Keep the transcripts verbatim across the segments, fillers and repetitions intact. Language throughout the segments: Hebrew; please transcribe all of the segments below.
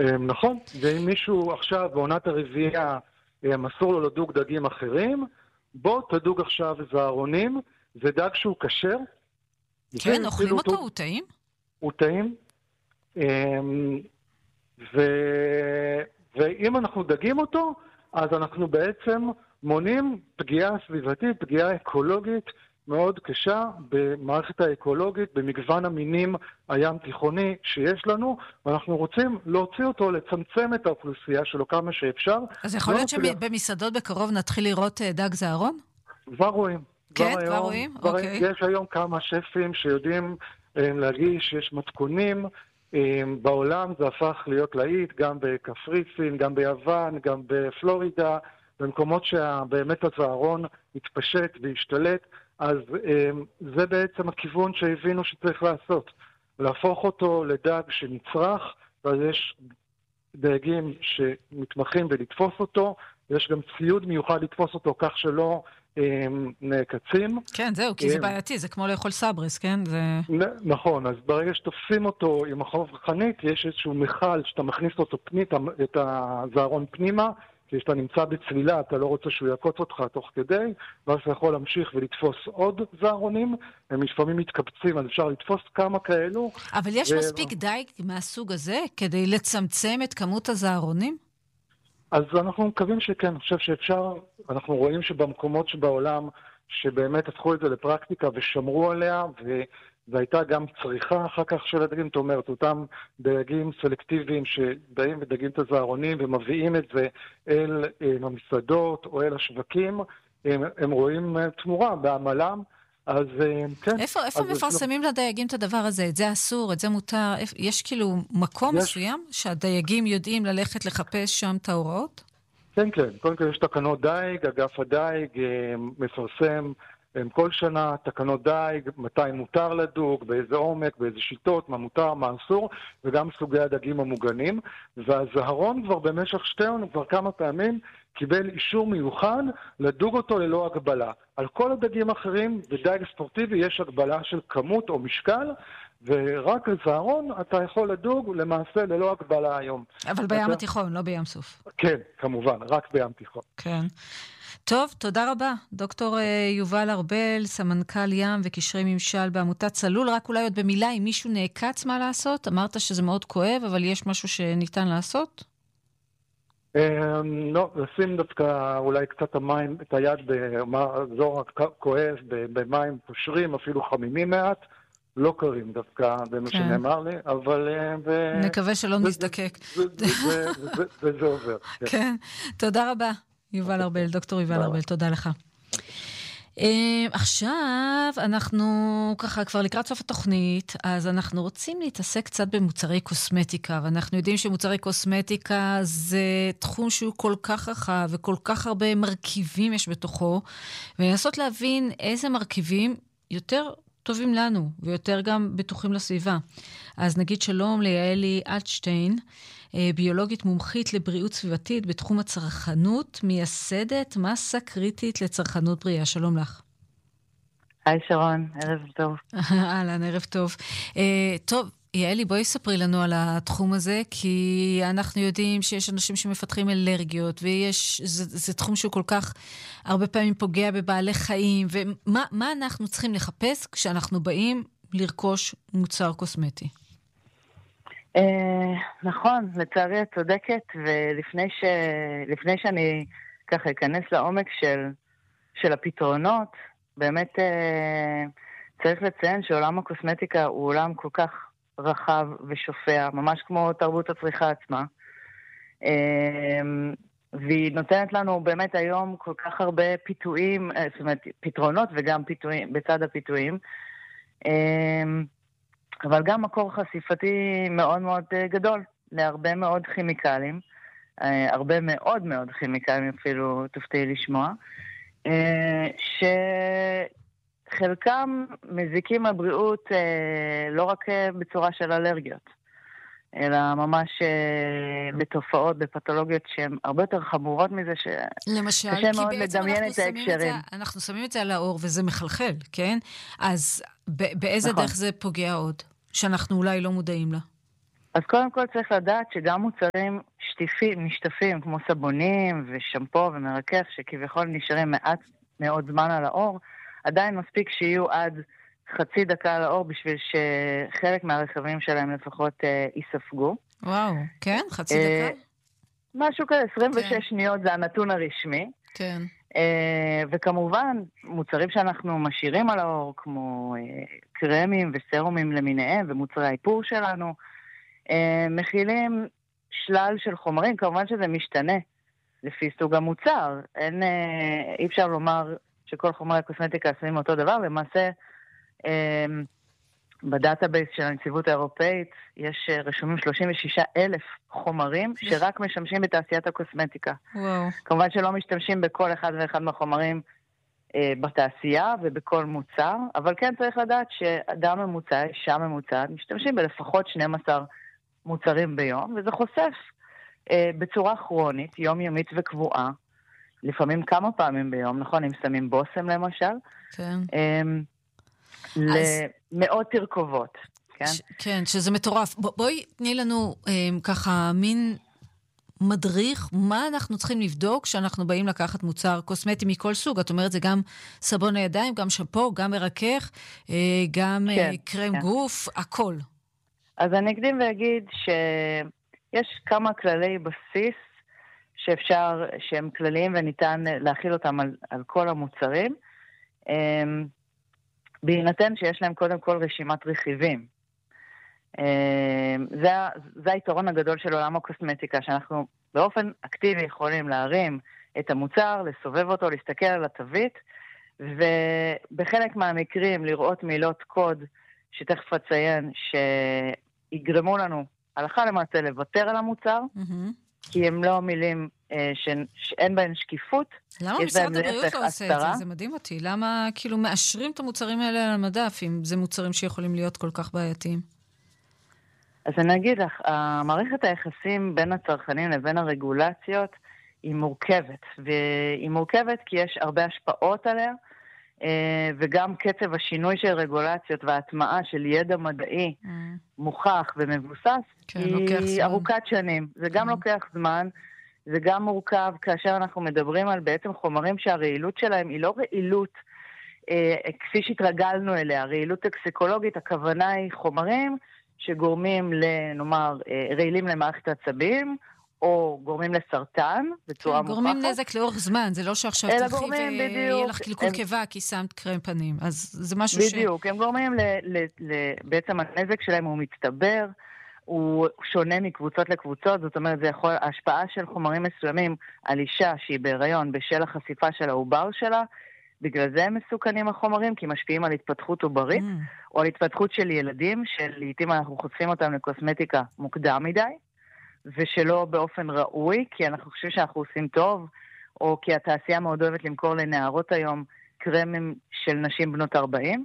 נכון, ואם מישהו עכשיו בעונת הרביעייה אסור לו לדוג דגים אחרים, בוא תדוג עכשיו זערונים, זה דג שהוא כשר. כן, אוכלים אותו, הוא טעים? הוא טעים. ואם אנחנו דגים אותו, אז אנחנו בעצם מונים פגיעה סביבתית, פגיעה אקולוגית מאוד קשה במערכת האקולוגית, במגוון המינים הים תיכוני שיש לנו, ואנחנו רוצים להוציא אותו, לצמצם את האוכלוסייה שלו כמה שאפשר. אז יכול להיות שבמסעדות בקרוב נתחיל לראות דג זערון? כבר רואים. כן, כבר רואים? אוקיי. יש היום כמה שפים שיודעים להגיש, יש מתכונים, בעולם זה הפך להיות להיט, גם בקפריסין, גם ביוון, גם בפלורידה, במקומות שבאמת הזערון התפשט והשתלט, אז זה בעצם הכיוון שהבינו שצריך לעשות. להפוך אותו לדג שנצרך, ואז יש דגים שמתמחים ולתפוס אותו, יש גם ציוד מיוחד לתפוס אותו כך שלא נעקצים. כן, זהו, כי זה בעייתי, זה כמו לאכול סברס, כן? נכון, אז ברגע שתופסים אותו עם החוף חנית, יש איזשהו מיכל שאתה מכניס אותו פנית, את הזערון פנימה, כי כשאתה נמצא בצלילה, אתה לא רוצה שהוא יקוץ אותך תוך כדי, ואז אתה יכול להמשיך ולתפוס עוד זערונים, הם לפעמים מתקבצים, אז אפשר לתפוס כמה כאלו. אבל יש מספיק דייג מהסוג הזה, כדי לצמצם את כמות הזערונים? אז אנחנו מקווים שכן, אני חושב שאפשר, אנחנו רואים שבמקומות שבעולם, שבאמת הפכו את זה לפרקטיקה ושמרו עליה, והייתה גם צריכה אחר כך של הדגים, זאת אומרת, אותם דגים סלקטיביים שבאים ודגים את הזערונים ומביאים את זה אל המסעדות או אל השווקים, הם, הם רואים תמורה בעמלם, אז כן. איפה, איפה מפרסמים לדייגים את הדבר הזה? את זה אסור, את זה מותר? יש כאילו מקום יש... מסוים שהדייגים יודעים ללכת לחפש שם את ההוראות? כן, כן. קודם כל יש תקנות דייג, אגף הדייג מפרסם כל שנה תקנות דייג, מתי מותר לדוג, באיזה עומק, באיזה שיטות, מה מותר, מה אסור, וגם סוגי הדגים המוגנים. והזהרון כבר במשך שתי עונות, כבר כמה פעמים, קיבל אישור מיוחד לדוג אותו ללא הגבלה. על כל הדגים האחרים, בדייג ספורטיבי יש הגבלה של כמות או משקל, ורק לזהרון אתה יכול לדוג למעשה ללא הגבלה היום. אבל בים אתה... התיכון, לא בים סוף. כן, כמובן, רק בים תיכון. כן. טוב, תודה רבה. דוקטור יובל ארבל, סמנכ"ל ים וקשרי ממשל בעמותת צלול. רק אולי עוד במילה, אם מישהו נעקץ מה לעשות? אמרת שזה מאוד כואב, אבל יש משהו שניתן לעשות? לא, לשים דווקא אולי קצת המים, את היד באזור הכואב, במים פושרים, אפילו חמימים מעט, לא קרים דווקא במה שנאמר לי, אבל... נקווה שלא נזדקק. וזה עובר. כן, תודה רבה. יובל ארבל, דוקטור יובל ארבל, תודה לך. עכשיו אנחנו ככה כבר לקראת סוף התוכנית, אז אנחנו רוצים להתעסק קצת במוצרי קוסמטיקה, ואנחנו יודעים שמוצרי קוסמטיקה זה תחום שהוא כל כך רחב וכל כך הרבה מרכיבים יש בתוכו, ולנסות להבין איזה מרכיבים יותר טובים לנו ויותר גם בטוחים לסביבה. אז נגיד שלום ליעלי אלטשטיין, ביולוגית מומחית לבריאות סביבתית בתחום הצרכנות, מייסדת מסה קריטית לצרכנות בריאה. שלום לך. היי שרון, ערב טוב. אהלן, ערב טוב. טוב, יעלי, בואי ספרי לנו על התחום הזה, כי אנחנו יודעים שיש אנשים שמפתחים אלרגיות, ויש, זה, זה תחום שהוא כל כך הרבה פעמים פוגע בבעלי חיים, ומה מה אנחנו צריכים לחפש כשאנחנו באים לרכוש מוצר קוסמטי? נכון, לצערי את צודקת, ולפני ש... לפני שאני ככה אכנס לעומק של, של הפתרונות, באמת צריך לציין שעולם הקוסמטיקה הוא עולם כל כך רחב ושופע, ממש כמו תרבות הצריכה עצמה. והיא נותנת לנו באמת היום כל כך הרבה פיתויים, זאת אומרת, פתרונות וגם פיתויים, בצד הפיתויים. אבל גם מקור חשיפתי מאוד מאוד גדול להרבה מאוד כימיקלים, הרבה מאוד מאוד כימיקלים אפילו תופתעי לשמוע, שחלקם מזיקים הבריאות לא רק בצורה של אלרגיות, אלא ממש בתופעות, בפתולוגיות שהן הרבה יותר חמורות מזה, שקשה מאוד לדמיין את ההקשרים. אנחנו שמים את זה על האור וזה מחלחל, כן? אז באיזה דרך זה פוגע עוד? שאנחנו אולי לא מודעים לה? אז קודם כל צריך לדעת שגם מוצרים שטיפים, משטפים, כמו סבונים ושמפו ומרכך, שכביכול נשארים מעט מאוד זמן על האור, עדיין מספיק שיהיו עד חצי דקה על האור בשביל שחלק מהרכבים שלהם לפחות אה, ייספגו. וואו, כן? חצי אה, דקה? משהו כזה, עשרים ושש כן. שניות זה הנתון הרשמי. כן. Uh, וכמובן, מוצרים שאנחנו משאירים על האור, כמו uh, קרמים וסרומים למיניהם, ומוצרי האיפור שלנו, uh, מכילים שלל של חומרים. כמובן שזה משתנה לפי סוג המוצר. אין, uh, אי אפשר לומר שכל חומרי הקוסמטיקה עושים אותו דבר. למעשה, uh, בדאטאבייס של הנציבות האירופאית יש uh, רשומים שלושים ושישה אלף חומרים שרק משמשים בתעשיית הקוסמטיקה. וואו. כמובן שלא משתמשים בכל אחד ואחד מהחומרים אה, בתעשייה ובכל מוצר, אבל כן צריך לדעת שאדם ממוצע, אישה ממוצעת, משתמשים בלפחות שנים עשר מוצרים ביום, וזה חושף אה, בצורה כרונית, יומיומית וקבועה, לפעמים כמה פעמים ביום, נכון? אם שמים בוסם למשל, כן. אה, למאות תרכובות. כן? ש- כן, שזה מטורף. ב- בואי תני לנו אה, ככה מין מדריך, מה אנחנו צריכים לבדוק כשאנחנו באים לקחת מוצר קוסמטי מכל סוג. את אומרת, זה גם סבון לידיים, גם שמפו, גם מרכך, אה, גם כן, אה, קרם כן. גוף, הכל. אז אני אקדים ואגיד שיש כמה כללי בסיס שאפשר, שהם כלליים וניתן להכיל אותם על, על כל המוצרים, בהינתן שיש להם קודם כל רשימת רכיבים. זה, זה היתרון הגדול של עולם הקוסמטיקה, שאנחנו באופן אקטיבי יכולים להרים את המוצר, לסובב אותו, להסתכל על התווית, ובחלק מהמקרים לראות מילות קוד שתכף אציין שיגרמו לנו הלכה למעשה לוותר על המוצר, Mm-hmm. כי הם לא מילים אה, ש... שאין בהן שקיפות. למה משרד הבריאות לא עושה את זה? זה מדהים אותי. למה כאילו מאשרים את המוצרים האלה על המדף, אם זה מוצרים שיכולים להיות כל כך בעייתיים? אז אני אגיד לך, המערכת היחסים בין הצרכנים לבין הרגולציות היא מורכבת, והיא מורכבת כי יש הרבה השפעות עליה, וגם קצב השינוי של רגולציות וההטמעה של ידע מדעי mm. מוכח ומבוסס, כן, היא ארוכת שנים. זה גם mm. לוקח זמן, זה גם מורכב כאשר אנחנו מדברים על בעצם חומרים שהרעילות שלהם היא לא רעילות אה, כפי שהתרגלנו אליה, רעילות טוקסיקולוגית, הכוונה היא חומרים שגורמים לנאמר אה, רעילים למערכת עצבים, או גורמים לסרטן, בצורה כן, מוכחת. גורמים נזק לאורך זמן, זה לא שעכשיו תלכי ויהיה לך קלקול הם... קיבה, כי שמת קרם פנים, אז זה משהו בדיוק, ש... בדיוק, הם גורמים ל... ל... ל... בעצם הנזק שלהם הוא מצטבר, הוא שונה מקבוצות לקבוצות, זאת אומרת, זה יכול, ההשפעה של חומרים מסוימים על אישה שהיא בהיריון בשל החשיפה של העובר שלה, בגלל זה הם מסוכנים החומרים, כי משפיעים על התפתחות עוברית, mm. או על התפתחות של ילדים, שלעיתים אנחנו חושפים אותם לקוסמטיקה מוקדם מדי, ושלא באופן ראוי, כי אנחנו חושבים שאנחנו עושים טוב, או כי התעשייה מאוד אוהבת למכור לנערות היום קרמים של נשים בנות ארבעים,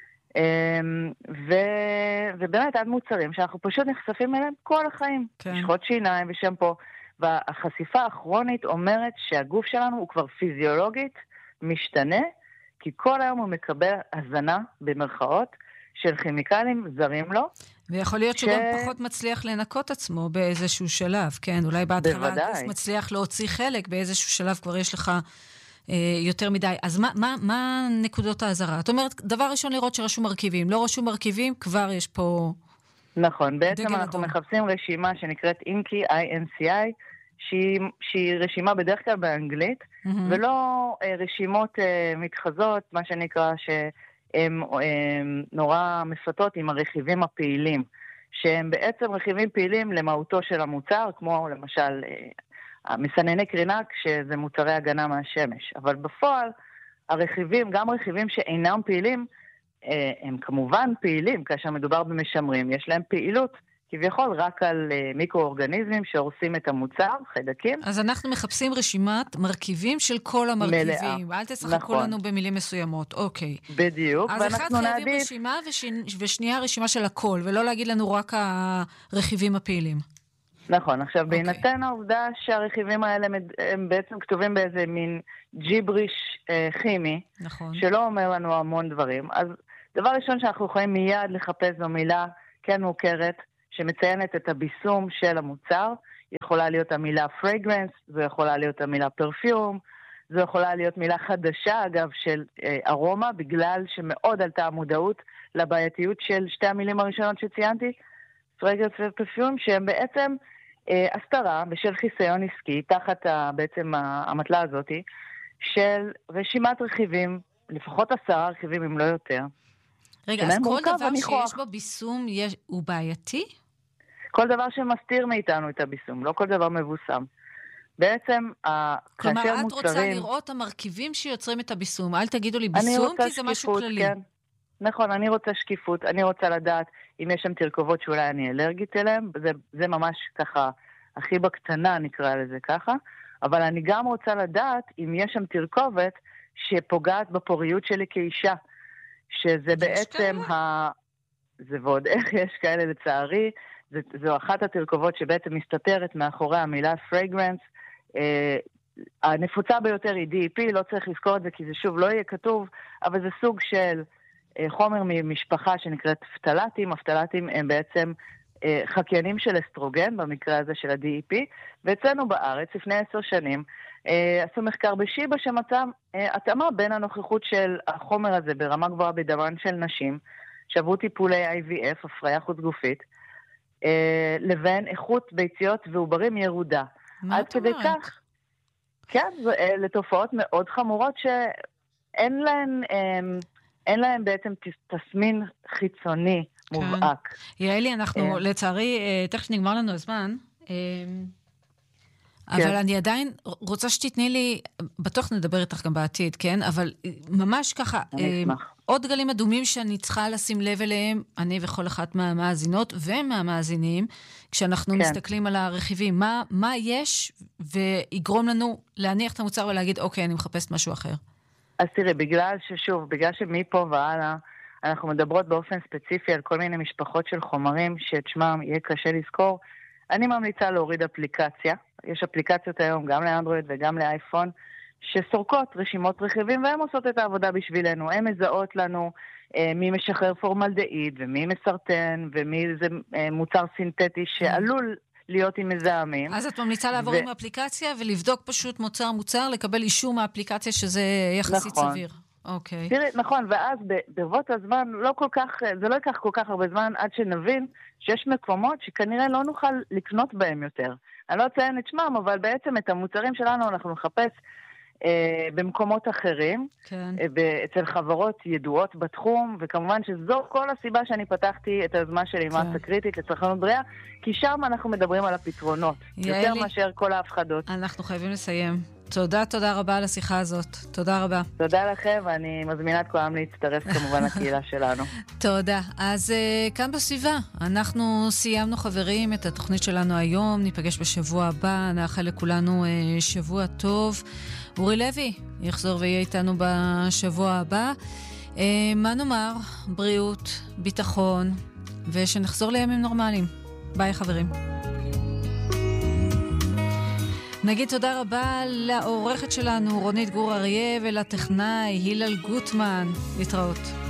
ו... ובאמת עד מוצרים שאנחנו פשוט נחשפים אליהם כל החיים, כן. משחות שיניים ושמפו, והחשיפה הכרונית אומרת שהגוף שלנו הוא כבר פיזיולוגית משתנה, כי כל היום הוא מקבל הזנה במרכאות של כימיקלים זרים לו, ויכול להיות ש... שהוא גם פחות מצליח לנקות עצמו באיזשהו שלב, כן? אולי בהתחלה הגוף מצליח להוציא חלק, באיזשהו שלב כבר יש לך אה, יותר מדי. אז מה, מה, מה נקודות האזהרה? את אומרת, דבר ראשון לראות שרשום מרכיבים. לא רשום מרכיבים, כבר יש פה... נכון, בעצם אנחנו אדום. מחפשים רשימה שנקראת אינקי, איי אן סי איי, שהיא, שהיא רשימה בדרך כלל באנגלית, mm-hmm. ולא אה, רשימות אה, מתחזות, מה שנקרא ש... הם, הם נורא מפתות עם הרכיבים הפעילים, שהם בעצם רכיבים פעילים למהותו של המוצר, כמו למשל מסנני קרינה, שזה מוצרי הגנה מהשמש. אבל בפועל, הרכיבים, גם רכיבים שאינם פעילים, הם כמובן פעילים, כאשר מדובר במשמרים, יש להם פעילות, כביכול רק על מיקרואורגניזמים שהורסים את המוצר, חיידקים. אז אנחנו מחפשים רשימת מרכיבים של כל המרכיבים. מלאה. אל תשחקו נכון. לנו במילים מסוימות. אוקיי. בדיוק. אז אחד חייבים נעדיף... רשימה וש... ושנייה רשימה של הכל, ולא להגיד לנו רק הרכיבים הפעילים. נכון. עכשיו, okay. בהינתן העובדה שהרכיבים האלה הם בעצם כתובים באיזה מין ג'יבריש אה, כימי, נכון. שלא אומר לנו המון דברים. אז דבר ראשון שאנחנו יכולים מיד לחפש זו מילה כן מוכרת, שמציינת את הביסום של המוצר. יכולה להיות המילה fragrance, זו יכולה להיות המילה perfume, זו יכולה להיות מילה חדשה, אגב, של אה, ארומה, בגלל שמאוד עלתה המודעות לבעייתיות של שתי המילים הראשונות שציינתי, fragrance ו-perfume, שהם בעצם אה, הסתרה בשל חיסיון עסקי, תחת ה, בעצם המטלה הזאת, של רשימת רכיבים, לפחות עשרה רכיבים אם לא יותר. רגע, אז כל דבר שיש בו ביסום יש, הוא בעייתי? כל דבר שמסתיר מאיתנו את הביסום, לא כל דבר מבוסם. בעצם, כלומר, את מוצרים... רוצה לראות המרכיבים שיוצרים את הביסום. אל תגידו לי ביסום, כי זה משהו כללי. כן. נכון, אני רוצה שקיפות, אני רוצה לדעת אם יש שם תרכובות שאולי אני אלרגית אליהם, זה, זה ממש ככה, הכי בקטנה נקרא לזה ככה, אבל אני גם רוצה לדעת אם יש שם תרכובת שפוגעת בפוריות שלי כאישה, שזה בעצם ה... זה ועוד איך יש כאלה לצערי, זה, זו אחת התרכובות שבעצם מסתתרת מאחורי המילה fragrance, אה, הנפוצה ביותר היא די אי פי, לא צריך לזכור את זה כי זה שוב לא יהיה כתוב, אבל זה סוג של אה, חומר ממשפחה שנקראת פטלטים, הפטלטים הם בעצם אה, חקיינים של אסטרוגן, במקרה הזה של ה-די אי פי, ואצלנו בארץ לפני עשר שנים, אה, עשו מחקר בשיבה שמצא אה, התאמה בין הנוכחות של החומר הזה ברמה גבוהה בדמן של נשים, שעברו טיפולי איי וי אף, הפריה חוץ גופית, אה, לבין איכות ביציות ועוברים ירודה. מה את אומרת? כך, כן, זה, אה, לתופעות מאוד חמורות שאין להן, אה, אין להן בעצם תסמין חיצוני כן. מובהק. יעלי, אנחנו אה. לצערי, אה, תכף נגמר לנו הזמן, אה, אבל כן. אני עדיין רוצה שתתני לי, בטוח נדבר איתך גם בעתיד, כן? אבל ממש ככה, אה, עוד גלים אדומים שאני צריכה לשים לב אליהם, אני וכל אחת מהמאזינות ומהמאזינים, כשאנחנו כן. מסתכלים על הרכיבים, מה, מה יש ויגרום לנו להניח את המוצר ולהגיד, אוקיי, אני מחפשת משהו אחר. אז תראי, בגלל ששוב, בגלל שמפה והלאה, אנחנו מדברות באופן ספציפי על כל מיני משפחות של חומרים, שאת שמם יהיה קשה לזכור, אני ממליצה להוריד אפליקציה. יש אפליקציות היום גם לאנדרואיד וגם לאייפון, שסורקות רשימות רכיבים, והן עושות את העבודה בשבילנו. הן מזהות לנו אה, מי משחרר פורמלדהיד, ומי מסרטן, ומי זה אה, מוצר סינתטי שעלול להיות עם מזהמים. אז את ממליצה לעבור ו... עם האפליקציה, ולבדוק פשוט מוצר מוצר, לקבל אישור מהאפליקציה שזה יחסית נכון. סביר. אוקיי. תראי, נכון, ואז ברבות הזמן, לא כל כך, זה לא ייקח כל כך הרבה זמן, עד שנבין שיש מקומות שכנראה לא נוכל לקנות בהם יותר. אני לא אציין את שמם, אבל בעצם את המוצרים שלנו אנחנו נחפש אה, במקומות אחרים, כן. אה, אצל חברות ידועות בתחום, וכמובן שזו כל הסיבה שאני פתחתי את היוזמה שלי, כן. מסה קריטית לצרכנות בריאה, כי שם אנחנו מדברים על הפתרונות, יעלי, יותר מאשר כל ההפחדות. אנחנו חייבים לסיים. תודה, תודה רבה על השיחה הזאת. תודה רבה. תודה לכם, ואני מזמינה את כולם להצטרף כמובן לקהילה שלנו. תודה. אז uh, כאן בסביבה, אנחנו סיימנו חברים את התוכנית שלנו היום, ניפגש בשבוע הבא, נאחל לכולנו uh, שבוע טוב. אורי לוי יחזור ויהיה איתנו בשבוע הבא. Uh, מה נאמר? בריאות, ביטחון, ושנחזור לימים נורמליים. ביי חברים. נגיד תודה רבה לעורכת שלנו רונית גור אריה ולטכנאי הילל גוטמן. להתראות.